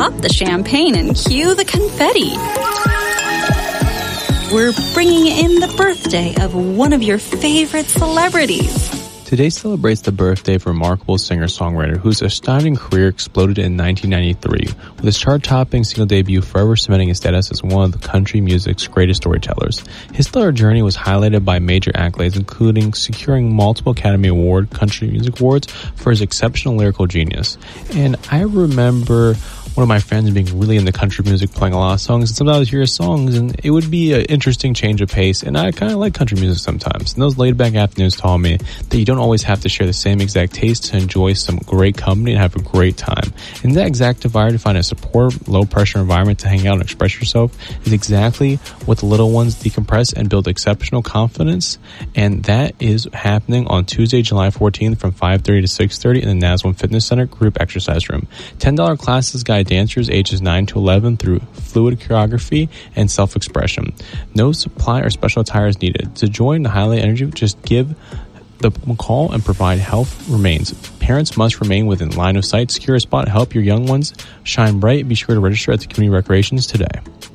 pop the champagne and cue the confetti. We're bringing in the birthday of one of your favorite celebrities. Today celebrates the birthday of a remarkable singer-songwriter whose astounding career exploded in 1993, with his chart-topping single debut forever cementing his status as one of the country music's greatest storytellers. His stellar journey was highlighted by major accolades, including securing multiple Academy Award Country Music Awards for his exceptional lyrical genius. And I remember one of my friends being really into country music, playing a lot of songs, and sometimes I would hear his songs, and it would be an interesting change of pace, and I kind of like country music sometimes. And those laid-back afternoons taught me that you don't always have to share the same exact taste to enjoy some great company and have a great time. And that exact desire to find a supportive, low-pressure environment to hang out and express yourself is exactly what the little ones decompress and build exceptional confidence, and that is happening on Tuesday, July 14th from 5:30 to 6:30 in the NAS1 Fitness Center Group Exercise Room. $10 classes guide dancers ages 9 to 11 through fluid choreography and self-expression. No supply or special attire is needed. To join the Highlight Energy, just give the call and provide health remains. Parents must remain within line of sight. Secure a spot. Help your young ones shine bright. Be sure to register at the community recreations today.